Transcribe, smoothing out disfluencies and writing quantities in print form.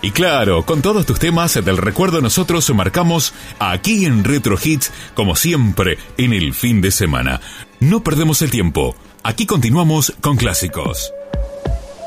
Y claro, con todos tus temas del recuerdo nosotros marcamos aquí en Retro Hits, como siempre, en el fin de semana. No perdemos el tiempo. Aquí continuamos con clásicos.